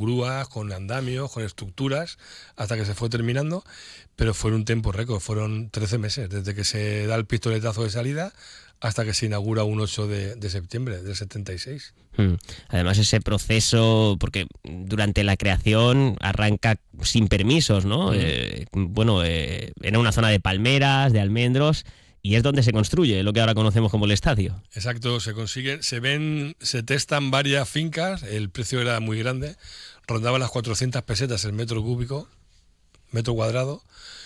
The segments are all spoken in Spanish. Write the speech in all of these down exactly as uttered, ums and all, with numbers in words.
grúas, con andamios, con estructuras, hasta que se fue terminando, pero fue un tiempo récord, fueron trece meses, desde que se da el pistoletazo de salida hasta que se inaugura un ocho de, de septiembre del setenta y seis. Además, ese proceso, porque durante la creación arranca sin permisos, ¿no? Mm. Eh, bueno, eh, era una zona de palmeras, de almendros, y es donde se construye lo que ahora conocemos como el estadio. Exacto, se consiguen, se ven, se testan varias fincas, el precio era muy grande, rondaba las cuatrocientas pesetas el metro cúbico, metro cuadrado,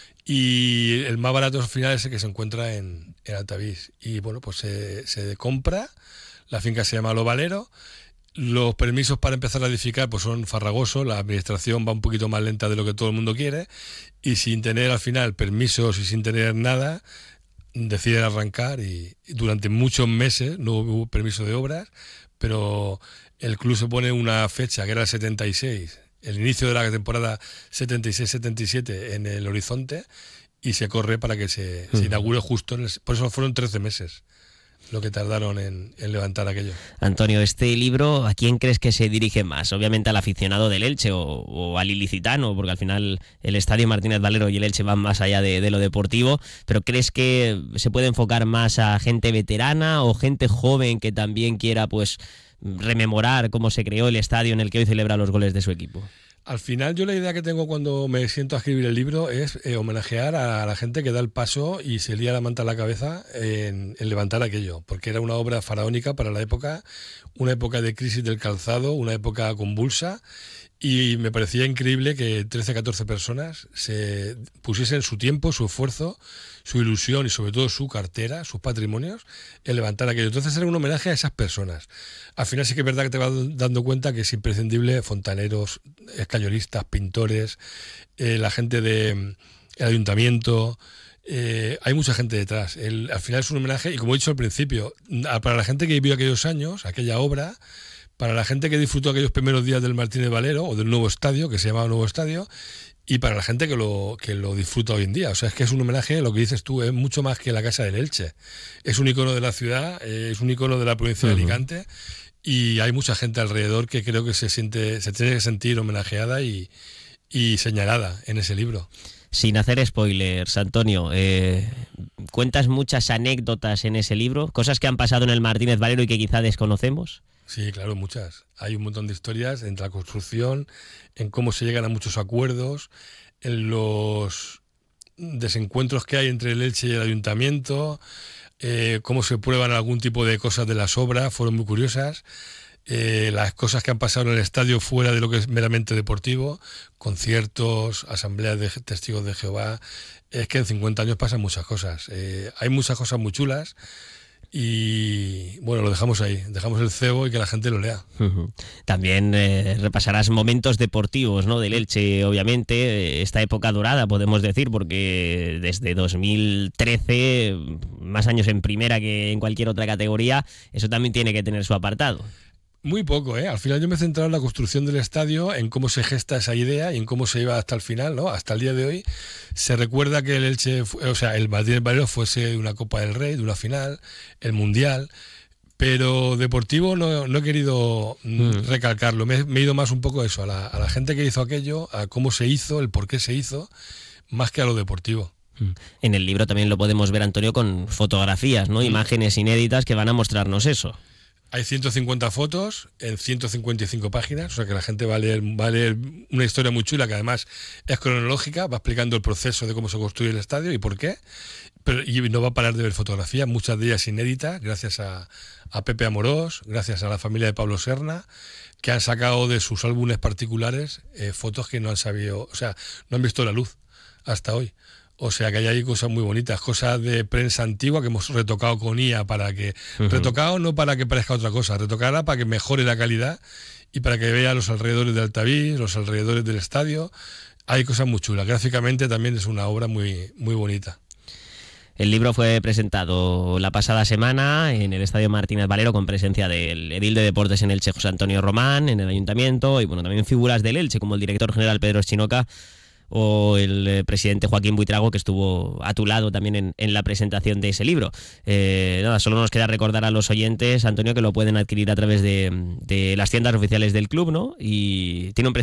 y el más barato al final es el que se encuentra en, en Altavís. Y bueno, pues se, se compra, la finca se llama Lo Valero, los permisos para empezar a edificar pues son farragosos, la administración va un poquito más lenta de lo que todo el mundo quiere, y sin tener al final permisos y sin tener nada, deciden arrancar y, y durante muchos meses no hubo permiso de obras, pero el club se pone una fecha que era el setenta y seis, el inicio de la temporada setenta y seis setenta y siete en el horizonte, y se corre para que se, mm. se inaugure justo en el, por eso fueron trece meses lo que tardaron en, en levantar aquello. Antonio, este libro, ¿a quién crees que se dirige más? Obviamente al aficionado del Elche o, o al ilicitano, porque al final el Estadio Martínez Valero y el Elche van más allá de, de lo deportivo, pero ¿crees que se puede enfocar más a gente veterana o gente joven que también quiera pues rememorar cómo se creó el estadio en el que hoy celebra los goles de su equipo? Al final yo la idea que tengo cuando me siento a escribir el libro es eh, homenajear a la gente que da el paso y se lía la manta a la cabeza en, en levantar aquello, porque era una obra faraónica para la época, una época de crisis del calzado, una época convulsa, y me parecía increíble que trece, catorce personas se pusiesen su tiempo, su esfuerzo, su ilusión y sobre todo su cartera, sus patrimonios, en levantar aquello. Entonces era un homenaje a esas personas. Al final sí que es verdad que te vas dando cuenta que es imprescindible fontaneros, escayolistas, pintores, eh, la gente del ayuntamiento, eh, hay mucha gente detrás. El, al final es un homenaje y como he dicho al principio, para la gente que vivió aquellos años, aquella obra, para la gente que disfrutó aquellos primeros días del Martínez Valero o del nuevo estadio, que se llamaba Nuevo Estadio, y para la gente que lo, que lo disfruta hoy en día. O sea, es que es un homenaje, lo que dices tú, es mucho más que la Casa del Elche. Es un icono de la ciudad, es un icono de la provincia uh-huh. de Alicante, y hay mucha gente alrededor que creo que se siente, se tiene que sentir homenajeada y, y señalada en ese libro. Sin hacer spoilers, Antonio, eh, ¿cuentas muchas anécdotas en ese libro? ¿Cosas que han pasado en el Martínez Valero y que quizá desconocemos? Sí, claro, muchas. Hay un montón de historias entre la construcción, en cómo se llegan a muchos acuerdos, en los desencuentros que hay entre el Elche y el ayuntamiento, eh, cómo se prueban algún tipo de cosas de las obras, fueron muy curiosas. Eh, las cosas que han pasado en el estadio fuera de lo que es meramente deportivo, conciertos, asambleas de testigos de Jehová. Es que en cincuenta años pasan muchas cosas. Eh, hay muchas cosas muy chulas. Y bueno, lo dejamos ahí, dejamos el cebo y que la gente lo lea. Uh-huh. También eh, repasarás momentos deportivos, ¿no? Del Elche, obviamente, esta época dorada, podemos decir, porque desde dos mil trece, más años en primera que en cualquier otra categoría, eso también tiene que tener su apartado. Muy poco, ¿eh? Al final yo me he centrado en la construcción del estadio, en cómo se gesta esa idea y en cómo se iba hasta el final, ¿no? Hasta el día de hoy se recuerda que el Elche, o sea, el Martínez Valero fuese una Copa del Rey, de una final, el Mundial, pero deportivo no, no he querido mm. recalcarlo. Me, me he ido más un poco a eso, a la, a la gente que hizo aquello, a cómo se hizo, el por qué se hizo, más que a lo deportivo. En el libro también lo podemos ver, Antonio, con fotografías, ¿no? Mm. Imágenes inéditas que van a mostrarnos eso. Hay ciento cincuenta fotos en ciento cincuenta y cinco páginas, o sea que la gente va a leer, va a leer una historia muy chula que además es cronológica, va explicando el proceso de cómo se construye el estadio y por qué, pero y no va a parar de ver fotografías, muchas de ellas inéditas, gracias a, a Pepe Amorós, gracias a la familia de Pablo Serna, que han sacado de sus álbumes particulares eh, fotos que no han sabido, o sea, no han visto la luz hasta hoy. O sea que hay ahí cosas muy bonitas, cosas de prensa antigua que hemos retocado con I A para que... Uh-huh. Retocado no para que parezca otra cosa, retocarla para que mejore la calidad y para que vea los alrededores de Altavís, los alrededores del estadio. Hay cosas muy chulas. Gráficamente también es una obra muy, muy bonita. El libro fue presentado la pasada semana en el Estadio Martínez Valero con presencia del edil de Deportes en Elche, José Antonio Román, en el Ayuntamiento y bueno, también figuras del Elche como el director general Pedro Chinoca o el eh, presidente Joaquín Buitrago, que estuvo a tu lado también en, en la presentación de ese libro. Eh, nada, solo nos queda recordar a los oyentes, Antonio, que lo pueden adquirir a través de, de las tiendas oficiales del club, ¿no? Y tiene un precio